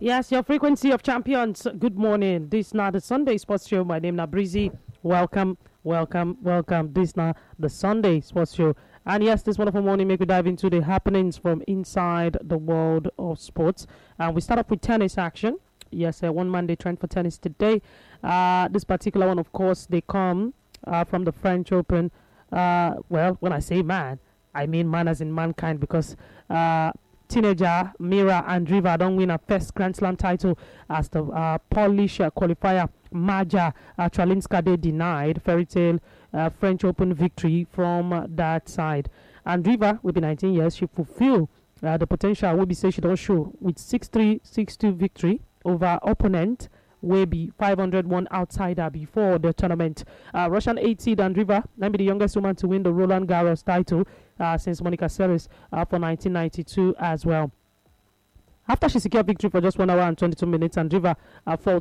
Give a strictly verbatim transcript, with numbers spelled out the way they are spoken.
Yes, your frequency of champions. Good morning. This is not the Sunday Sports Show. My name is Breezy. Welcome, welcome, welcome. This is not the Sunday Sports Show. And yes, this wonderful morning, make we dive into the happenings from inside the world of sports. And we start off with tennis action. Yes, uh, one Monday trend for tennis today. Uh, this particular one, of course, they come uh, from the French Open. Uh, well, when I say man, I mean man as in mankind, because uh, teenager Mira Andreeva don't win a first Grand Slam title as the uh, Polish uh, qualifier Maja uh, Tralinska they denied fairy tale uh, French Open victory from uh, that side. Andreeva, will be nineteen years, she fulfill uh, the potential will be say she don't show with six three, six two victory over opponent will be five hundred one outsider before the tournament. Uh, Russian eight seed Andreeva, let be the youngest woman to win the Roland Garros title uh, since Monica Seles uh, for nineteen ninety-two as well. After she secured victory for just one hour and twenty-two minutes, Andreeva uh, fought